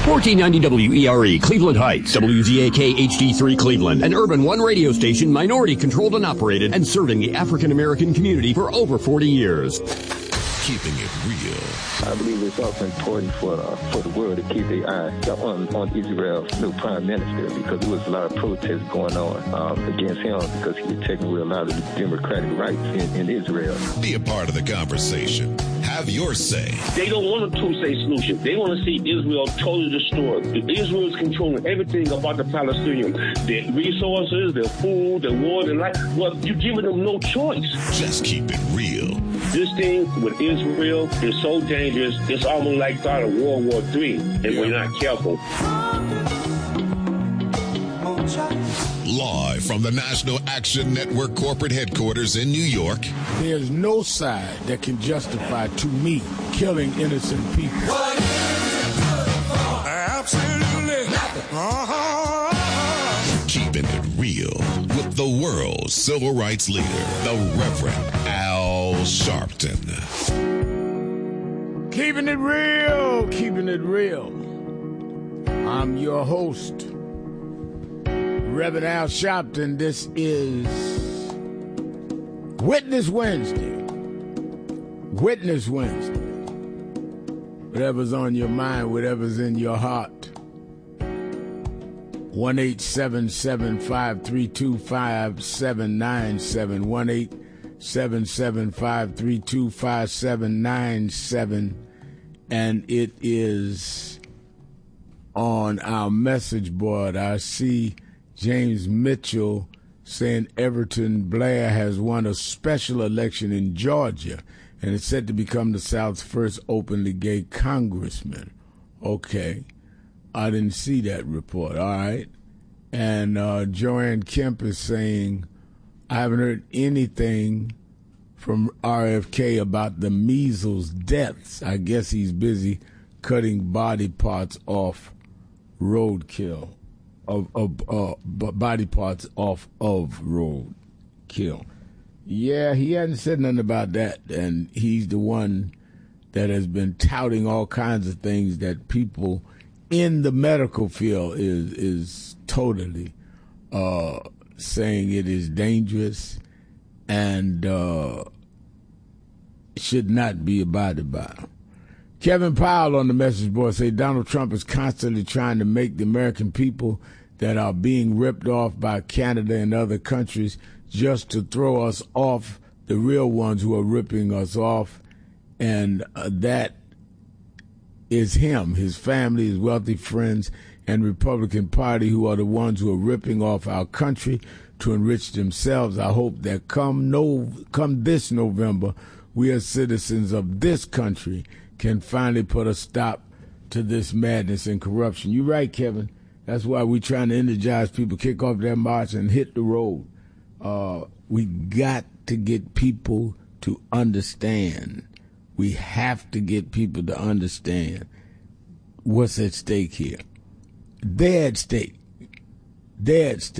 1490 WERE, Cleveland Heights, WZAK HD3 Cleveland, an Urban One radio station, minority-controlled and operated, and serving the African-American community for over 40 years. Keeping it real. I believe it's also important for the world to keep their eye on Israel's new prime minister, because there was a lot of protests going on against him because he was taking away a lot of the democratic rights in Israel. Be a part of the conversation. Have your say. They don't want a two-state solution. They want to see Israel totally destroyed. Israel is controlling everything about the Palestinians. Their resources, their food, their water, their life. Well, you're giving them no choice. Just keep it real. This thing with Israel is so dangerous, it's almost like start of World War III, if we're not careful. Live from the National Action Network corporate headquarters in New York. There's no side that can justify, to me, killing innocent people. Absolutely nothing. Keeping it real with the world's civil rights leader, the Reverend Al Sharpton. Keeping it real, keeping it real. I'm your host, Reverend Al Sharpton. This is Witness Wednesday. Witness Wednesday. Whatever's on your mind, whatever's in your heart. 1-877-532-5797. 1-877-532-5797. And it is on our message board. I see James Mitchell saying Everton Blair has won a special election in Georgia and is set to become the South's first openly gay congressman. Okay. I didn't see that report. All right. And Joanne Kemp is saying, I haven't heard anything from RFK about the measles deaths. I guess he's busy cutting body parts off roadkill, body parts off of roadkill. Yeah, he hasn't said nothing about that, and he's the one that has been touting all kinds of things that people in the medical field is totally saying it is dangerous and should not be abided by. Kevin Powell on the message board say Donald Trump is constantly trying to make the American people that are being ripped off by Canada and other countries just to throw us off the real ones who are ripping us off. And that is him, his family, his wealthy friends, and Republican Party who are the ones who are ripping off our country to enrich themselves. I hope that come this November, we as citizens of this country can finally put a stop to this madness and corruption. You're right, Kevin. That's why we're trying to energize people, kick off their march and hit the road. We got to get people to understand. We have to get people to understand what's at stake here. They're at stake. They're at stake.